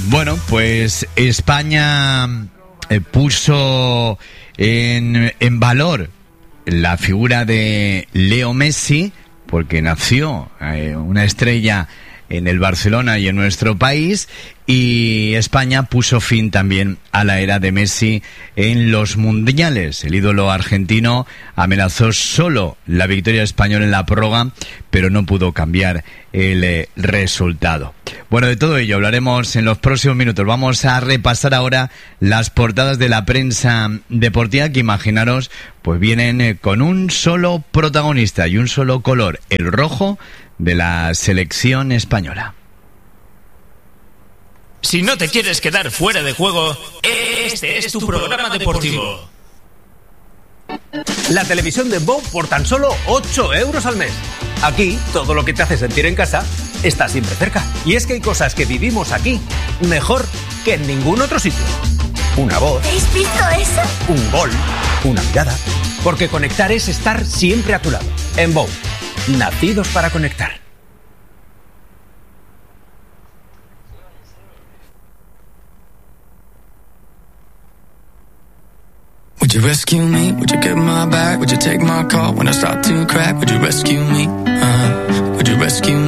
Bueno, pues España puso en valor la figura de Leo Messi, porque nació una estrella en el Barcelona y en nuestro país, y España puso fin también a la era de Messi en los mundiales. El ídolo argentino amenazó solo la victoria española en la prórroga, pero no pudo cambiar el resultado. Bueno, de todo ello hablaremos en los próximos minutos. Vamos a repasar ahora las portadas de la prensa deportiva, que imaginaros, pues vienen con un solo protagonista y un solo color, el rojo de la selección española. Si no te quieres quedar fuera de juego, este es tu programa deportivo. La televisión de Bow por tan solo 8 euros al mes. Aquí, todo lo que te hace sentir en casa está siempre cerca. Y es que hay cosas que vivimos aquí mejor que en ningún otro sitio. Una voz. ¿Habéis visto eso? Un gol. Una mirada. Porque conectar es estar siempre a tu lado. En Bow, nacidos para conectar. Would you rescue me? Would you get my back? Would you take my call when I start to crack? Would you rescue me? Would you rescue me?